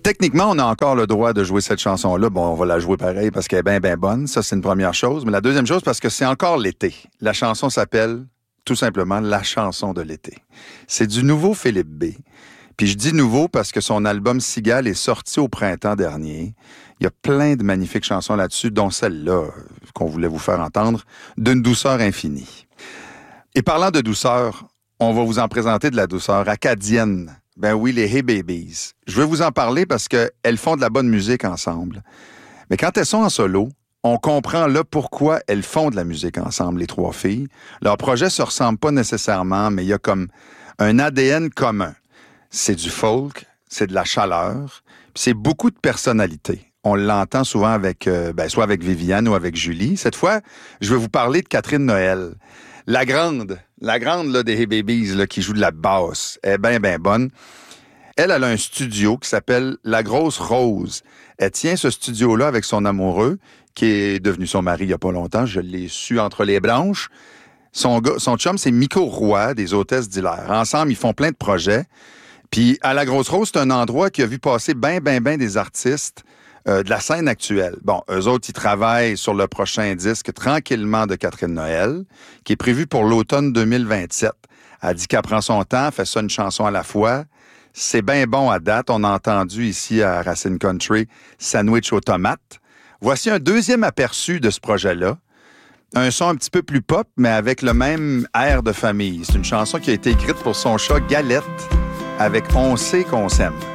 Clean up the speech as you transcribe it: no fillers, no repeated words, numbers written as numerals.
Techniquement, on a encore le droit de jouer cette chanson-là. Bon, on va la jouer pareil parce qu'elle est bien, bien bonne. Ça, c'est une première chose. Mais la deuxième chose, parce que c'est encore l'été. La chanson s'appelle tout simplement La chanson de l'été. C'est du nouveau Philippe B. Puis je dis nouveau parce que son album Cigale est sorti au printemps dernier. Il y a plein de magnifiques chansons là-dessus, dont celle-là qu'on voulait vous faire entendre, d'une douceur infinie. Et parlant de douceur, on va vous en présenter de la douceur acadienne. Ben oui, les Hey Babies. Je veux vous en parler parce qu'elles font de la bonne musique ensemble. Mais quand elles sont en solo, on comprend là pourquoi elles font de la musique ensemble, les trois filles. Leurs projets se ressemblent pas nécessairement, mais il y a comme un ADN commun. C'est du folk, c'est de la chaleur, puis c'est beaucoup de personnalité. On l'entend souvent avec, soit avec Viviane ou avec Julie. Cette fois, je vais vous parler de Catherine Noël. La grande là, des Hey Babies là, qui joue de la basse. Elle est bien, bien bonne. Elle a un studio qui s'appelle La Grosse Rose. Elle tient ce studio-là avec son amoureux, qui est devenu son mari il n'y a pas longtemps. Je l'ai su entre les branches. Son chum, c'est Miko Roy, des Hôtesses d'Hilaire. Ensemble, ils font plein de projets. Puis à La Grosse Rose, c'est un endroit qui a vu passer ben des artistes de la scène actuelle. Bon, eux autres, ils travaillent sur le prochain disque Tranquillement de Catherine Noël, qui est prévu pour l'automne 2027. Elle dit qu'elle prend son temps, fait ça une chanson à la fois. C'est bien bon à date. On a entendu ici à Racine Country Sandwich aux tomates. Voici un deuxième aperçu de ce projet-là. Un son un petit peu plus pop, mais avec le même air de famille. C'est une chanson qui a été écrite pour son chat Galette avec On sait qu'on s'aime.